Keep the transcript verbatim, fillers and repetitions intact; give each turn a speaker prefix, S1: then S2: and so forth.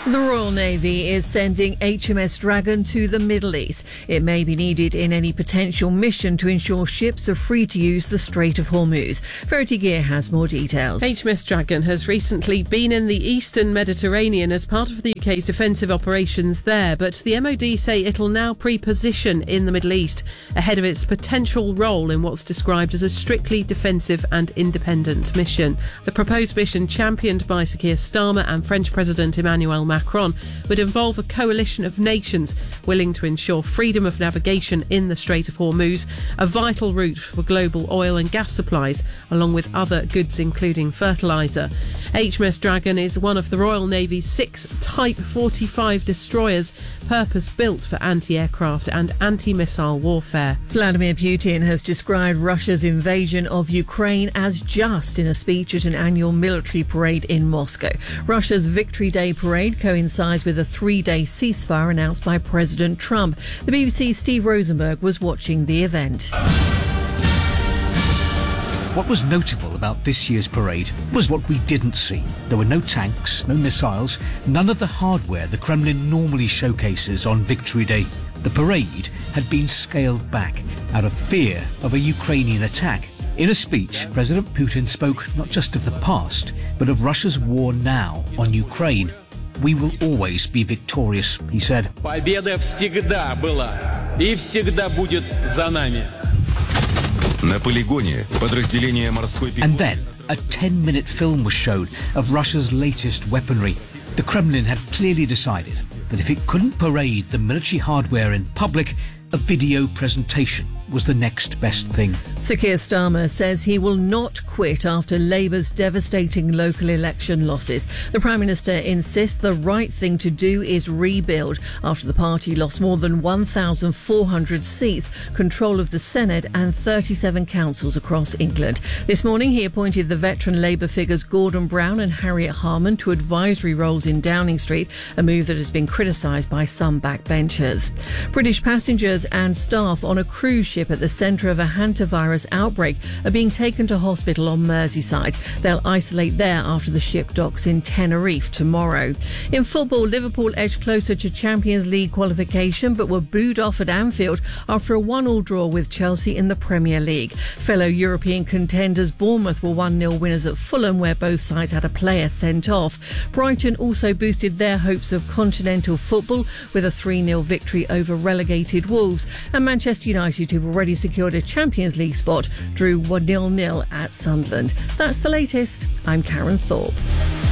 S1: The Royal Navy is sending H M S Dragon to the Middle East. It may be needed in any potential mission to ensure ships are free to use the Strait of Hormuz. Verity Gear has more details.
S2: H M S Dragon has recently been in the eastern Mediterranean as part of the U K's defensive operations there, but the M O D say it'll now pre-position in the Middle East ahead of its potential role in what's described as a strictly defensive and independent mission. The proposed mission, championed by Sir Keir Starmer and French President Emmanuel Macron, would involve a coalition of nations willing to ensure freedom of navigation in the Strait of Hormuz, a vital route for global oil and gas supplies, along with other goods including fertiliser. H M S Dragon is one of the Royal Navy's six Type forty-five destroyers, purpose-built for anti-aircraft and anti-missile warfare.
S1: Vladimir Putin has described Russia's invasion of Ukraine as just in a speech at an annual military parade in Moscow. Russia's Victory Day parade coincides with a three-day ceasefire announced by President Trump. The B B C's Steve Rosenberg was watching the event.
S3: What was notable about this year's parade was what we didn't see. There were no tanks, no missiles, none of the hardware the Kremlin normally showcases on Victory Day. The parade had been scaled back out of fear of a Ukrainian attack. In a speech, President Putin spoke not just of the past, but of Russia's war now on Ukraine. "We will always be victorious," he said.
S4: Победа всегда была и всегда будет за нами.
S3: And then a ten-minute film was shown of Russia's latest weaponry. The Kremlin had clearly decided that if it couldn't parade the military hardware in public, a video presentation was the next best thing.
S1: Sir Keir Starmer says he will not quit after Labour's devastating local election losses. The Prime Minister insists the right thing to do is rebuild after the party lost more than one thousand four hundred seats, control of the Senate and thirty-seven councils across England. This morning he appointed the veteran Labour figures Gordon Brown and Harriet Harman to advisory roles in Downing Street, a move that has been criticised by some backbenchers. British passengers and staff on a cruise ship at the centre of a hantavirus outbreak are being taken to hospital on Merseyside. They'll isolate there after the ship docks in Tenerife tomorrow. In football, Liverpool edged closer to Champions League qualification but were booed off at Anfield after a one-all draw with Chelsea in the Premier League. Fellow European contenders Bournemouth were one nil winners at Fulham, where both sides had a player sent off. Brighton also boosted their hopes of continental football with a three nil victory over relegated Wolves, and Manchester United, who've already secured a Champions League spot, drew one nil nil at Sunderland. That's the latest. I'm Karen Thorpe.